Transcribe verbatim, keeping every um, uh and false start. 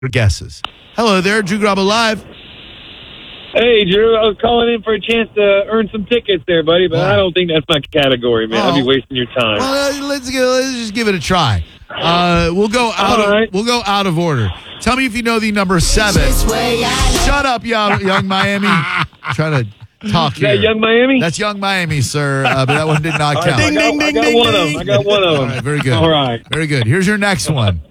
guesses. Hello there, Drew Garabo Live. Hey, Drew, I was calling in for a chance to earn some tickets there, buddy, but Wow. I don't think that's my category, man. Oh. I'd be wasting your time. Well, uh, let's go. Let's just give it a try. Uh, we'll go out. All Of, right. We'll go out of order. Tell me if you know the number seven. Shut up, young, young Miami. Try to talk Is here. that Young Miami? That's Young Miami, sir. Uh, but that one did not All right, count. I got, I got one of them. I got one of them. All right, very good. All right. Very good. Here's your next one.